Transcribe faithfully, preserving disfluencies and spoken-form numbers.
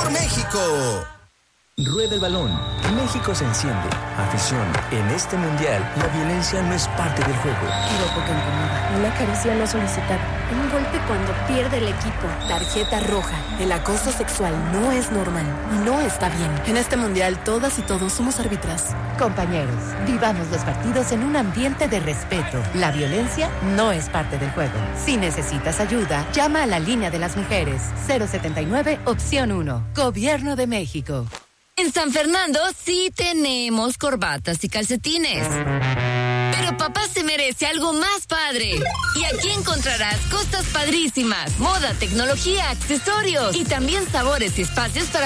por México. Rueda el balón. México se enciende. Afición. En este mundial, la violencia no es parte del juego. Piropo que incomoda. Una caricia no solicitada. Un golpe cuando pierde el equipo. Tarjeta roja. El acoso sexual no es normal y no está bien. En este mundial, todas y todos somos árbitras. Compañeros, vivamos los partidos en un ambiente de respeto. La violencia no es parte del juego. Si necesitas ayuda, llama a la línea de las mujeres. cero setenta y nueve, opción uno. Gobierno de México. En San Fernando sí tenemos corbatas y calcetines. Pero papá se merece algo más padre. Y aquí encontrarás cosas padrísimas, moda, tecnología, accesorios y también sabores y espacios para